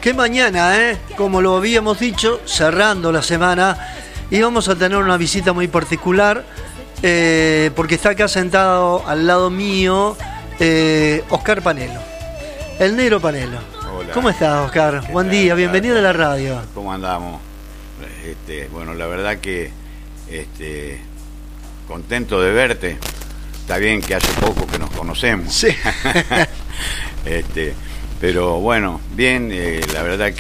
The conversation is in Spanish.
que mañana, como lo habíamos dicho, cerrando la semana, íbamos a tener una visita muy particular, porque está acá sentado al lado mío Oscar Panelo, el negro Panelo. Hola. ¿Cómo estás, Oscar? Buen día, bienvenido a la radio. ¿Cómo andamos? Bueno, la verdad que contento de verte. Está bien que hace poco que nos conocemos. Sí. Pero bueno, bien, la verdad